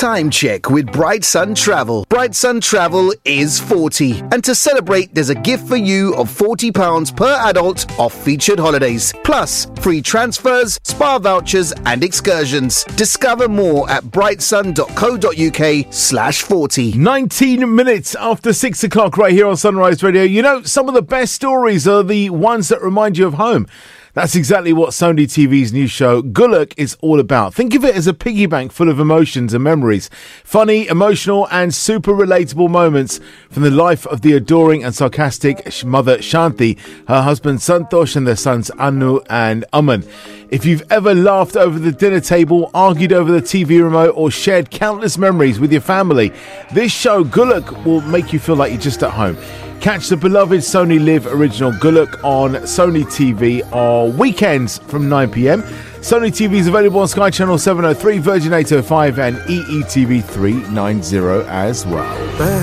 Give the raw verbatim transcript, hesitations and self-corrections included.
Time check with Bright Sun Travel. Bright Sun Travel is forty. And to celebrate, there's a gift for you of forty pounds per adult off featured holidays. Plus, free transfers, spa vouchers and excursions. Discover more at brightsun.co.uk slash 40. nineteen minutes after six o'clock right here on Sunrise Radio. You know, some of the best stories are the ones that remind you of home. That's exactly what Sony T V's new show, Guluk, is all about. Think of it as a piggy bank full of emotions and memories. Funny, emotional and super relatable moments from the life of the adoring and sarcastic mother Shanti, her husband Santosh and their sons Anu and Aman. If you've ever laughed over the dinner table, argued over the T V remote or shared countless memories with your family, this show, Guluk, will make you feel like you're just at home. Catch the beloved Sony Live original Guluk on Sony T V on weekends from nine p.m. Sony T V is available on Sky Channel seven oh three, Virgin eight oh five and E E T V three ninety as well.